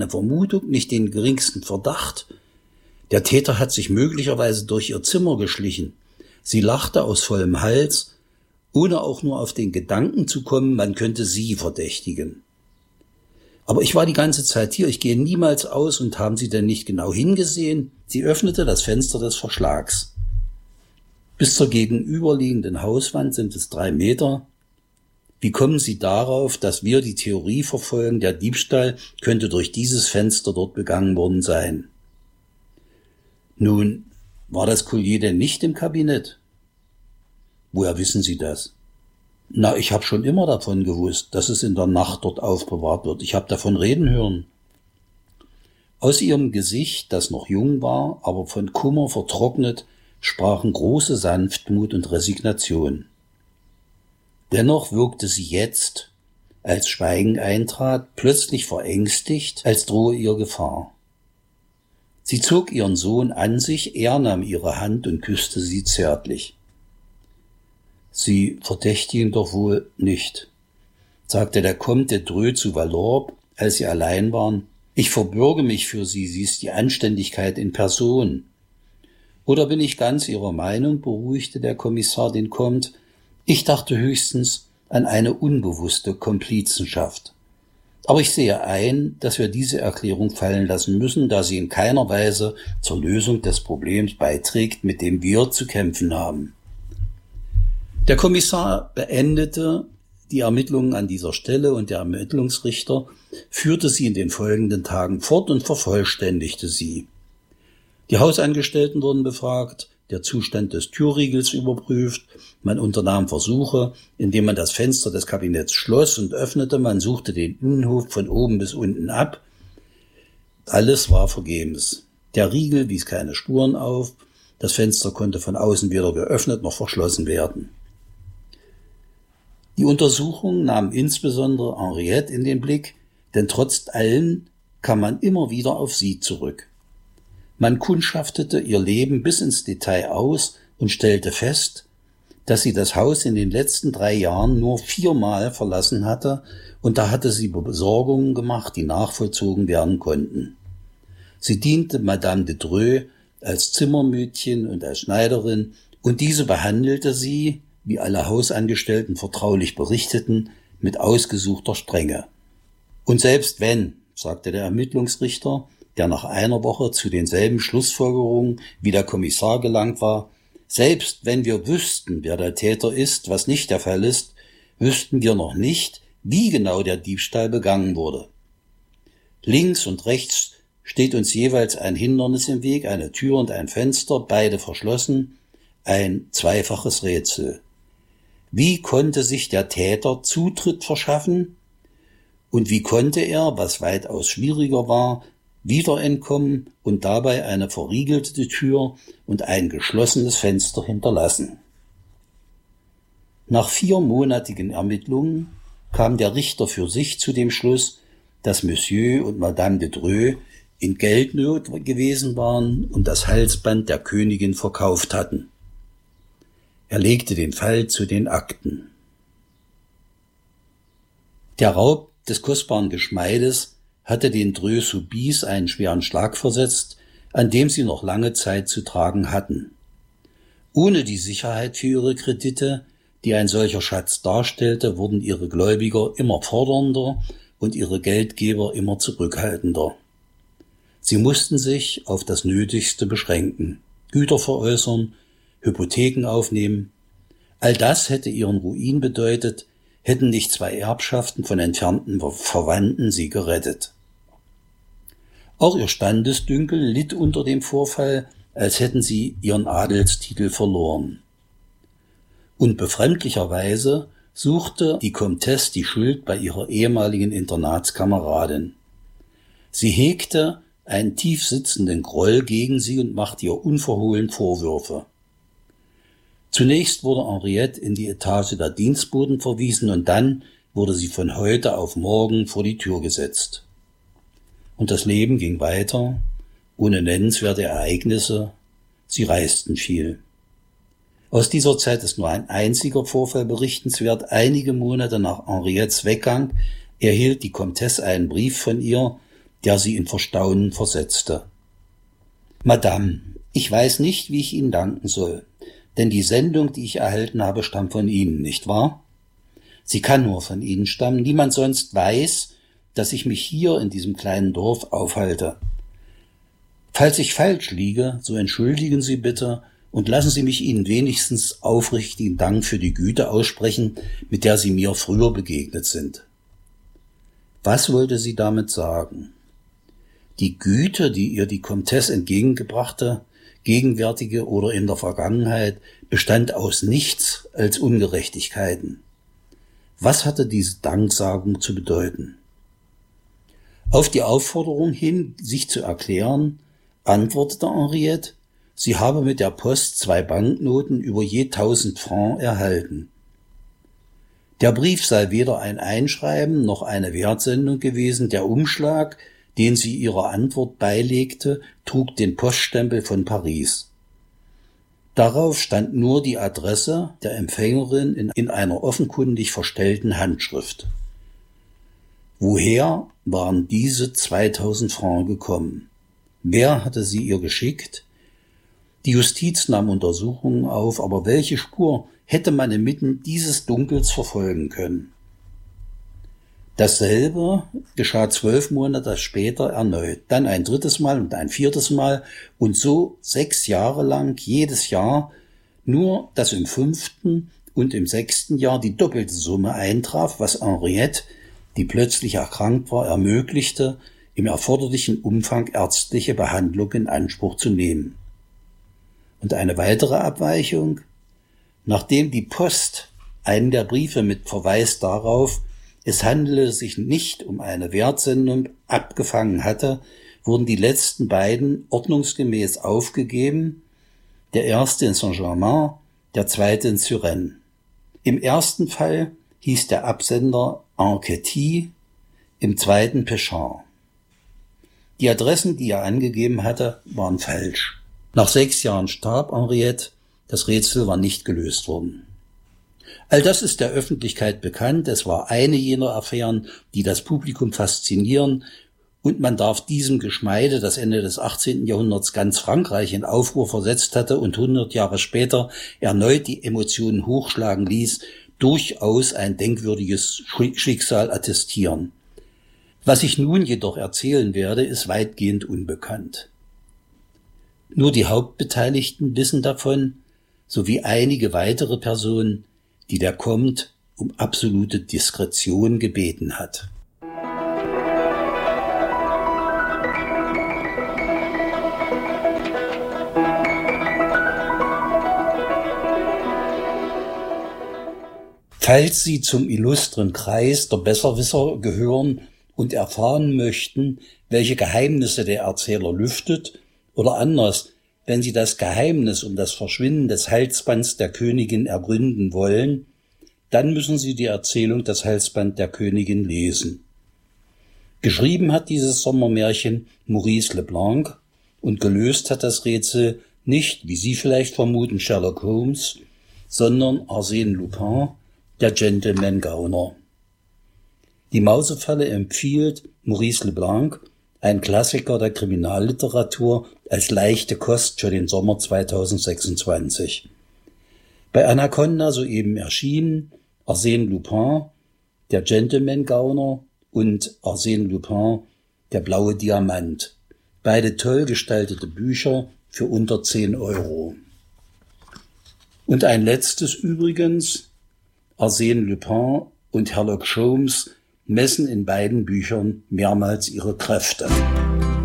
eine Vermutung, nicht den geringsten Verdacht. Der Täter hat sich möglicherweise durch ihr Zimmer geschlichen. Sie lachte aus vollem Hals, ohne auch nur auf den Gedanken zu kommen, man könnte sie verdächtigen. Aber ich war die ganze Zeit hier, ich gehe niemals aus, und haben Sie denn nicht genau hingesehen? Sie öffnete das Fenster des Verschlags. Bis zur gegenüberliegenden Hauswand sind es 3 Meter. Wie kommen Sie darauf, dass wir die Theorie verfolgen, der Diebstahl könnte durch dieses Fenster dort begangen worden sein? Nun, war das Collier denn nicht im Kabinett? Woher wissen Sie das? Na, ich habe schon immer davon gewusst, dass es in der Nacht dort aufbewahrt wird. Ich habe davon reden hören. Aus ihrem Gesicht, das noch jung war, aber von Kummer vertrocknet, sprachen große Sanftmut und Resignation. Dennoch wirkte sie jetzt, als Schweigen eintrat, plötzlich verängstigt, als drohe ihr Gefahr. Sie zog ihren Sohn an sich, er nahm ihre Hand und küsste sie zärtlich. »Sie verdächtigen doch wohl nicht«, sagte der Comte de Dreux zu Valorbe, als sie allein waren. »Ich verbürge mich für Sie, sie ist die Anständigkeit in Person.« »Oder bin ich ganz Ihrer Meinung?«, beruhigte der Kommissar den Comte. »Ich dachte höchstens an eine unbewusste Komplizenschaft. Aber ich sehe ein, dass wir diese Erklärung fallen lassen müssen, da sie in keiner Weise zur Lösung des Problems beiträgt, mit dem wir zu kämpfen haben.« Der Kommissar beendete die Ermittlungen an dieser Stelle und der Ermittlungsrichter führte sie in den folgenden Tagen fort und vervollständigte sie. Die Hausangestellten wurden befragt, der Zustand des Türriegels überprüft, man unternahm Versuche, indem man das Fenster des Kabinetts schloss und öffnete, man suchte den Innenhof von oben bis unten ab. Alles war vergebens. Der Riegel wies keine Spuren auf, das Fenster konnte von außen weder geöffnet noch verschlossen werden. Die Untersuchung nahm insbesondere Henriette in den Blick, denn trotz allem kam man immer wieder auf sie zurück. Man kundschaftete ihr Leben bis ins Detail aus und stellte fest, dass sie das Haus in den letzten 3 Jahren nur 4-mal verlassen hatte, und da hatte sie Besorgungen gemacht, die nachvollzogen werden konnten. Sie diente Madame de Dreux als Zimmermädchen und als Schneiderin, und diese behandelte sie, wie alle Hausangestellten vertraulich berichteten, mit ausgesuchter Strenge. Und selbst wenn, sagte der Ermittlungsrichter, der nach einer Woche zu denselben Schlussfolgerungen wie der Kommissar gelangt war, selbst wenn wir wüssten, wer der Täter ist, was nicht der Fall ist, wüssten wir noch nicht, wie genau der Diebstahl begangen wurde. Links und rechts steht uns jeweils ein Hindernis im Weg, eine Tür und ein Fenster, beide verschlossen, ein zweifaches Rätsel. Wie konnte sich der Täter Zutritt verschaffen? Und wie konnte er, was weitaus schwieriger war, wieder entkommen und dabei eine verriegelte Tür und ein geschlossenes Fenster hinterlassen? Nach 4-monatigen Ermittlungen kam der Richter für sich zu dem Schluss, dass Monsieur und Madame de Dreux in Geldnot gewesen waren und das Halsband der Königin verkauft hatten. Er legte den Fall zu den Akten. Der Raub des kostbaren Geschmeides hatte den Dreux Soubise einen schweren Schlag versetzt, an dem sie noch lange Zeit zu tragen hatten. Ohne die Sicherheit für ihre Kredite, die ein solcher Schatz darstellte, wurden ihre Gläubiger immer fordernder und ihre Geldgeber immer zurückhaltender. Sie mussten sich auf das Nötigste beschränken, Güter veräußern, Hypotheken aufnehmen. All das hätte ihren Ruin bedeutet, hätten nicht 2 Erbschaften von entfernten Verwandten sie gerettet. Auch ihr Standesdünkel litt unter dem Vorfall, als hätten sie ihren Adelstitel verloren. Und befremdlicherweise suchte die Comtesse die Schuld bei ihrer ehemaligen Internatskameradin. Sie hegte einen tief sitzenden Groll gegen sie und machte ihr unverhohlen Vorwürfe. Zunächst wurde Henriette in die Etage der Dienstboten verwiesen und dann wurde sie von heute auf morgen vor die Tür gesetzt. Und das Leben ging weiter, ohne nennenswerte Ereignisse, sie reisten viel. Aus dieser Zeit ist nur ein einziger Vorfall berichtenswert. Einige Monate nach Henriettes Weggang erhielt die Comtesse einen Brief von ihr, der sie in Verstaunen versetzte. »Madame, ich weiß nicht, wie ich Ihnen danken soll, denn die Sendung, die ich erhalten habe, stammt von Ihnen, nicht wahr? Sie kann nur von Ihnen stammen. Niemand sonst weiß, dass ich mich hier in diesem kleinen Dorf aufhalte. Falls ich falsch liege, so entschuldigen Sie bitte und lassen Sie mich Ihnen wenigstens aufrichtigen Dank für die Güte aussprechen, mit der Sie mir früher begegnet sind.« Was wollte sie damit sagen? Die Güte, die ihr die Komtesse entgegengebrachte, gegenwärtige oder in der Vergangenheit, bestand aus nichts als Ungerechtigkeiten. Was hatte diese Danksagung zu bedeuten? Auf die Aufforderung hin, sich zu erklären, antwortete Henriette, sie habe mit der Post 2 Banknoten über je 1000 Francs erhalten. Der Brief sei weder ein Einschreiben noch eine Wertsendung gewesen. Der Umschlag, den sie ihrer Antwort beilegte, trug den Poststempel von Paris. Darauf stand nur die Adresse der Empfängerin in einer offenkundig verstellten Handschrift. Woher waren diese 2000 Francs gekommen? Wer hatte sie ihr geschickt? Die Justiz nahm Untersuchungen auf, aber welche Spur hätte man inmitten dieses Dunkels verfolgen können? Dasselbe geschah 12 Monate später erneut, dann ein 3. Mal und ein 4. Mal und so 6 Jahre lang jedes Jahr, nur dass im 5. und im 6. Jahr die doppelte Summe eintraf, was Henriette, die plötzlich erkrankt war, ermöglichte, im erforderlichen Umfang ärztliche Behandlung in Anspruch zu nehmen. Und eine weitere Abweichung: Nachdem die Post einen der Briefe mit Verweis darauf, es handele sich nicht um eine Wertsendung, abgefangen hatte, wurden die letzten beiden ordnungsgemäß aufgegeben, der erste in Saint-Germain, der zweite in Suresnes. Im ersten Fall hieß der Absender Anquetil, im zweiten Péchard. Die Adressen, die er angegeben hatte, waren falsch. Nach 6 Jahren starb Henriette, das Rätsel war nicht gelöst worden. All das ist der Öffentlichkeit bekannt, es war eine jener Affären, die das Publikum faszinieren, und man darf diesem Geschmeide, das Ende des 18. Jahrhunderts ganz Frankreich in Aufruhr versetzt hatte und 100 Jahre später erneut die Emotionen hochschlagen ließ, durchaus ein denkwürdiges Schicksal attestieren. Was ich nun jedoch erzählen werde, ist weitgehend unbekannt. Nur die Hauptbeteiligten wissen davon, sowie einige weitere Personen, die der Comte um absolute Diskretion gebeten hat. Falls Sie zum illustren Kreis der Besserwisser gehören und erfahren möchten, welche Geheimnisse der Erzähler lüftet, oder anders, wenn Sie das Geheimnis um das Verschwinden des Halsbands der Königin ergründen wollen, dann müssen Sie die Erzählung Das Halsband der Königin lesen. Geschrieben hat dieses Sommermärchen Maurice Leblanc und gelöst hat das Rätsel nicht, wie Sie vielleicht vermuten, Sherlock Holmes, sondern Arsène Lupin, der Gentleman-Gauner. Die Mausefalle empfiehlt Maurice Leblanc, ein Klassiker der Kriminalliteratur, als leichte Kost für den Sommer 2026. Bei Anaconda soeben erschienen Arsène Lupin, der Gentleman-Gauner, und Arsène Lupin, der blaue Diamant. Beide toll gestaltete Bücher für unter 10 €. Und ein letztes übrigens: Arsène Lupin und Sherlock Holmes messen in beiden Büchern mehrmals ihre Kräfte.